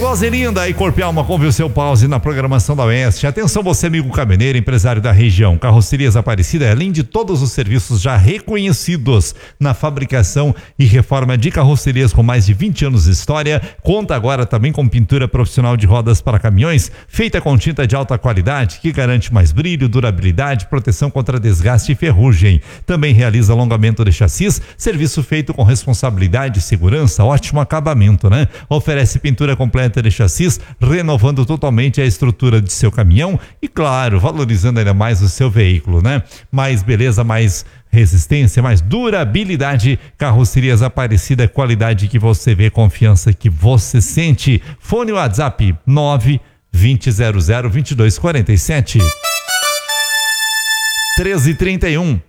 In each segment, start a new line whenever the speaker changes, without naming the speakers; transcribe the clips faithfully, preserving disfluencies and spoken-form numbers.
Voz linda e Corpo e Alma com o seu pause na programação da Oeste. Atenção você, amigo caminhoneiro, empresário da região. Carrocerias Aparecida, além de todos os serviços já reconhecidos na fabricação e reforma de carrocerias com mais de vinte anos de história, conta agora também com pintura profissional de rodas para caminhões, feita com tinta de alta qualidade, que garante mais brilho, durabilidade, proteção contra desgaste e ferrugem. Também realiza alongamento de chassis, serviço feito com responsabilidade, segurança, ótimo acabamento, né? Oferece pintura completa de chassis, renovando totalmente a estrutura de seu caminhão e, claro, valorizando ainda mais o seu veículo, né? Mais beleza, mais resistência, mais durabilidade. Carrocerias Aparecida, qualidade que você vê, confiança que você sente. Fone WhatsApp nove vinte zero zero vinte e dois quarenta e sete treze trinta e um.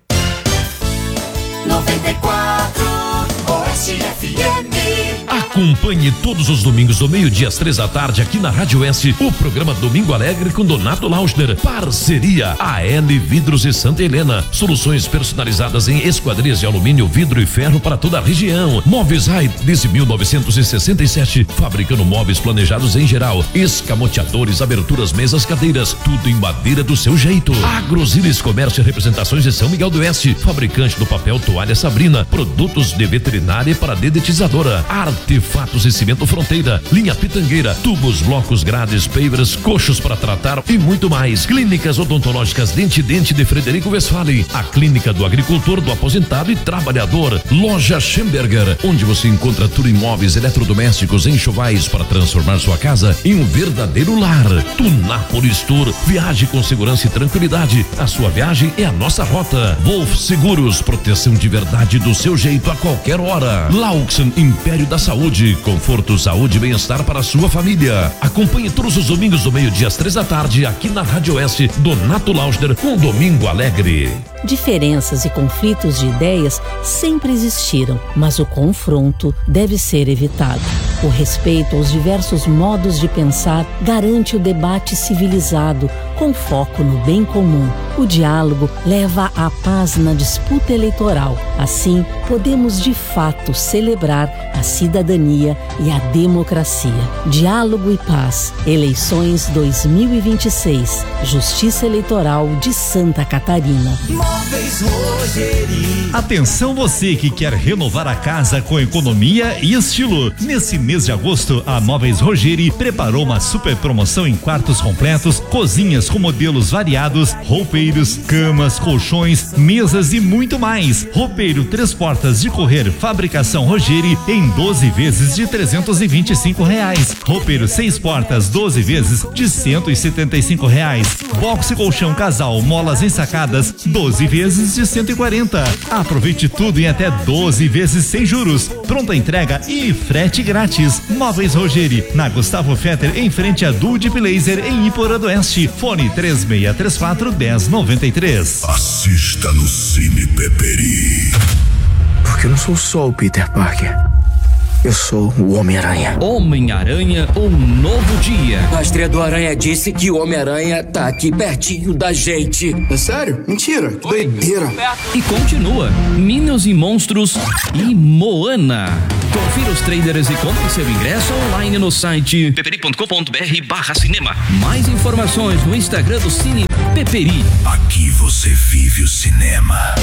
noventa e quatro Oeste F M.
Acompanhe todos os domingos do meio-dia às três da tarde aqui na Rádio Oeste o programa Domingo Alegre com Donato Lauschner. Parceria A L Vidros e Santa Helena. Soluções personalizadas em esquadrias de alumínio, vidro e ferro para toda a região. Móveis Rai desde mil novecentos e sessenta e sete, fabricando móveis planejados em geral. Escamoteadores, aberturas, mesas, cadeiras, tudo em madeira do seu jeito. Agrozilis Comércio e Representações de São Miguel do Oeste, fabricante do papel Toalha Sabrina, produtos de veterinária e para dedetizadora. Artefatos e Cimento Fronteira, linha Pitangueira, tubos, blocos, grades, pavers, coxos para tratar e muito mais. Clínicas odontológicas Dente Dente de Frederico Westphalen, a clínica do agricultor, do aposentado e trabalhador. Loja Schemberger, onde você encontra tudo em móveis, eletrodomésticos, enxovais para transformar sua casa em um verdadeiro lar. Tunápolis Tour, viaje com segurança e tranquilidade. A sua viagem é a nossa rota. Wolf Seguros, proteção de verdade do seu jeito a qualquer hora. Laux Império da Saúde, conforto, saúde e bem-estar para a sua família. Acompanhe todos os domingos do meio-dia às três da tarde aqui na Rádio Oeste, Donato Lauschner com Domingo Alegre.
Diferenças e conflitos de ideias sempre existiram, mas o confronto deve ser evitado. O respeito aos diversos modos de pensar garante o debate civilizado, com foco no bem comum. O diálogo leva à paz na disputa eleitoral. Assim, podemos de fato celebrar a cidadania e a democracia. Diálogo e paz. Eleições dois mil e vinte e seis. Justiça Eleitoral de Santa Catarina.
Móveis Rogeri.
Atenção você que quer renovar a casa com economia e estilo. Nesse mês de agosto, a Móveis Rogeri preparou uma super promoção em quartos completos, cozinhas com modelos variados, roupeiros, camas, colchões, mesas e muito mais. Roupeiro três portas de correr, fabricação Rogeri em doze vezes de trezentos e vinte e cinco reais. Roupeiro seis portas, doze vezes de cento e setenta e cinco reais. Boxe colchão casal, molas ensacadas, doze vezes de cento e quarenta. Aproveite tudo em até doze vezes sem juros. Pronta entrega e frete grátis. Móveis Rogeri, na Gustavo Fetter, em frente a Dulce Laser, em Iporã do Oeste. Fone três seis três quatro, um zero nove três.
Assista no Cine Peperi.
Porque eu não sou só o Peter Parker. Eu sou o Homem-Aranha.
Homem-Aranha, um novo dia.
A estreia do Aranha disse que o Homem-Aranha tá aqui pertinho da gente.
É sério? Mentira. Que doideira.
E continua. Minions e Monstros e Moana. Confira os trailers e compre seu ingresso online no site peperi ponto com ponto br barra cinema. Mais informações no Instagram do Cine Peperi.
Aqui você vive o cinema.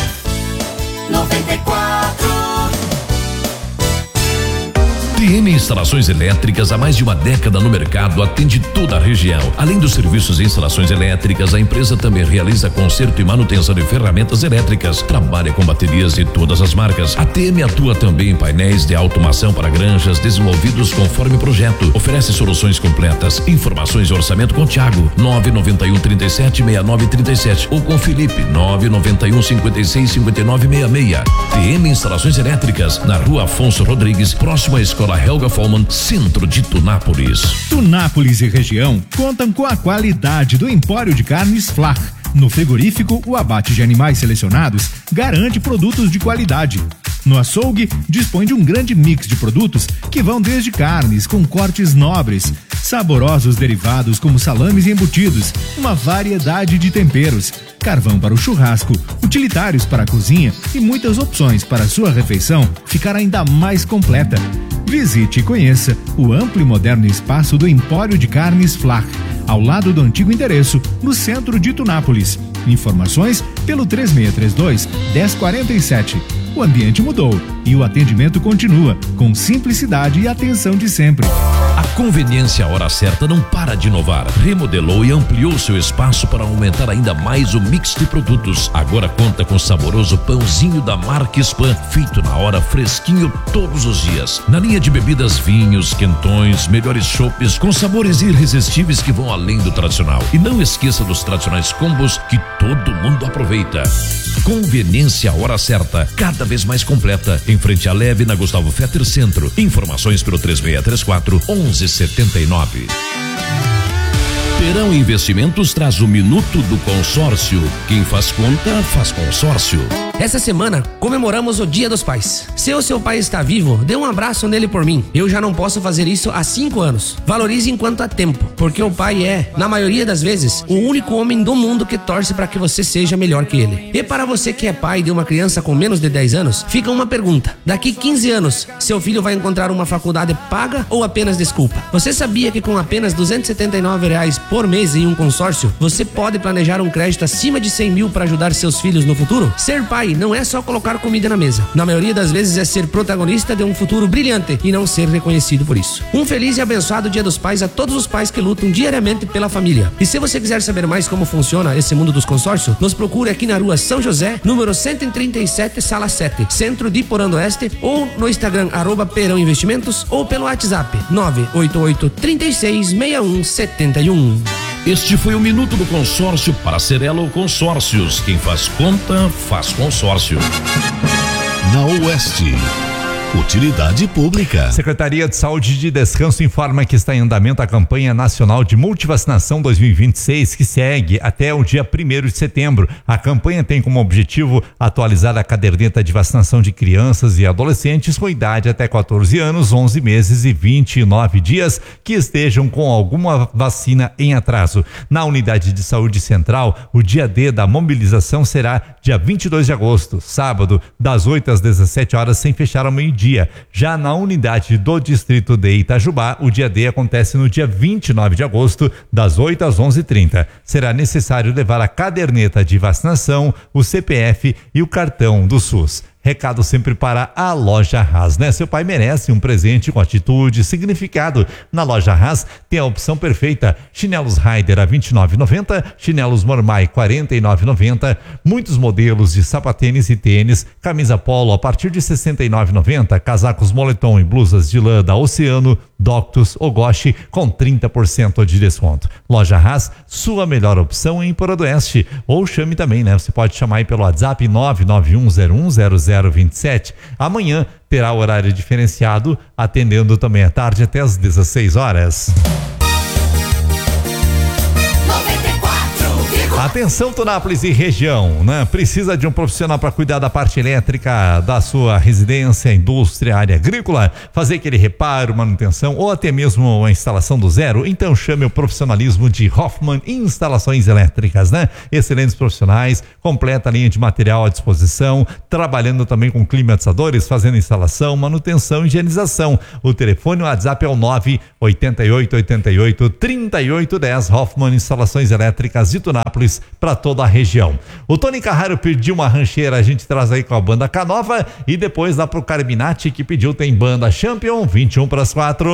noventa e quatro
T M Instalações Elétricas, há mais de uma década no mercado, atende toda a região. Além dos serviços de instalações elétricas, a empresa também realiza conserto e manutenção de ferramentas elétricas. Trabalha com baterias de todas as marcas. A T M atua também em painéis de automação para granjas desenvolvidos conforme projeto. Oferece soluções completas. Informações e orçamento com Thiago, nove nove um, três sete, seis nove três sete, ou com Felipe, nove nove um, cinco seis, cinco nove seis seis. T M Instalações Elétricas, na Rua Afonso Rodrigues, próximo à Escola Helga Follman, centro de Tunápolis.
Tunápolis e região contam com a qualidade do Empório de Carnes Flach. No frigorífico, o abate de animais selecionados garante produtos de qualidade. No açougue, dispõe de um grande mix de produtos que vão desde carnes com cortes nobres, saborosos derivados como salames e embutidos, uma variedade de temperos, carvão para o churrasco, utilitários para a cozinha e muitas opções para a sua refeição ficar ainda mais completa. Visite e conheça o amplo e moderno espaço do Empório de Carnes Flach, ao lado do antigo endereço, no centro de Tunápolis. Informações pelo três seis três dois, um zero quatro sete. O ambiente mudou e o atendimento continua, com simplicidade e atenção de sempre.
A Conveniência Hora Certa não para de inovar. Remodelou e ampliou seu espaço para aumentar ainda mais o mix de produtos. Agora conta com saboroso pãozinho da marca Spam, feito na hora, fresquinho todos os dias. Na linha de bebidas, vinhos, quentões, melhores chopes, com sabores irresistíveis que vão além do tradicional. E não esqueça dos tradicionais combos que todo mundo aproveita. Conveniência Hora Certa, cada vez mais completa, em frente à Leve, na Gustavo Fetter Centro. Informações pelo três seis três quatro, um um sete nove. Perão Investimentos traz o Minuto do Consórcio. Quem faz conta, faz consórcio.
Essa semana comemoramos o Dia dos Pais. Se o seu pai está vivo, dê um abraço nele por mim. Eu já não posso fazer isso há cinco anos. Valorize enquanto há tempo, porque o pai é, na maioria das vezes, o único homem do mundo que torce para que você seja melhor que ele. E para você que é pai de uma criança com menos de dez anos, fica uma pergunta. Daqui quinze anos, seu filho vai encontrar uma faculdade paga ou apenas desculpa? Você sabia que com apenas duzentos e setenta e nove reais por mês em um consórcio, você pode planejar um crédito acima de cem mil para ajudar seus filhos no futuro? Ser pai não é só colocar comida na mesa. Na maioria das vezes é ser protagonista de um futuro brilhante e não ser reconhecido por isso. Um feliz e abençoado Dia dos Pais a todos os pais que lutam diariamente pela família. E se você quiser saber mais como funciona esse mundo dos consórcios, nos procure aqui na rua São José, número cento e trinta e sete, sala sete, centro de Porã do Oeste, ou no Instagram, arroba Perão Investimentos, ou pelo WhatsApp nove oito oito, três seis, seis um sete um.
Este foi o Minuto do Consórcio para Cerelo Consórcios. Quem faz conta, faz consórcio.
Na Oeste, utilidade pública.
Secretaria de Saúde de Descanso informa que está em andamento a campanha nacional de multivacinação dois mil e vinte e seis, que segue até o dia primeiro de setembro. A campanha tem como objetivo atualizar a caderneta de vacinação de crianças e adolescentes com idade até quatorze anos, onze meses e vinte e nove dias que estejam com alguma vacina em atraso. Na unidade de saúde central, o dia D da mobilização será dia vinte e dois de agosto, sábado, das oito às dezessete horas, sem fechar ao meio-dia. Dia. Já na unidade do distrito de Itajubá, o dia D acontece no dia vinte e nove de agosto, das oito às onze e trinta. Será necessário levar a caderneta de vacinação, o C P F e o cartão do SUS. Recado sempre para a Loja Haas, né? Seu pai merece um presente com atitude, significado. Na Loja Haas tem a opção perfeita: chinelos Raider a vinte e nove reais e noventa centavos, chinelos Mormai quarenta e nove reais e noventa centavos, muitos modelos de sapatênis e tênis, camisa polo a partir de sessenta e nove reais e noventa centavos, casacos moletom e blusas de lã da Oceano, Doctus ou Goshi com trinta por cento de desconto. Loja Haas, sua melhor opção em Porã do Oeste. Ou chame também, né? Você pode chamar aí pelo WhatsApp nove nove um zero um zero zero zero vinte e sete. Amanhã terá horário diferenciado, atendendo também à tarde até às dezesseis horas. Atenção, Tunápolis e região, né? Precisa de um profissional para cuidar da parte elétrica da sua residência, indústria, área agrícola, fazer aquele reparo, manutenção ou até mesmo a instalação do zero? Então chame o profissionalismo de Hoffman Instalações Elétricas, né? Excelentes profissionais, completa a linha de material à disposição, trabalhando também com climatizadores, fazendo instalação, manutenção e higienização. O telefone, o WhatsApp é o nove oito oito oito oito, três oito um zero. Hoffman Instalações Elétricas de Tunápolis para toda a região. O Tony Carraro pediu uma rancheira, a gente traz aí com a banda Canova, e depois lá pro Carminati que pediu, tem banda Champion, vinte e um para as quatro.